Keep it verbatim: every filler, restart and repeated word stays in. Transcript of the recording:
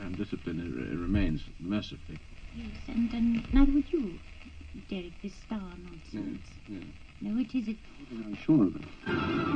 And discipline uh, remains mercifully. Yes, and, and neither would you, Derek, this star nonsense. Yes, yes. No, it isn't. I'm sure of it.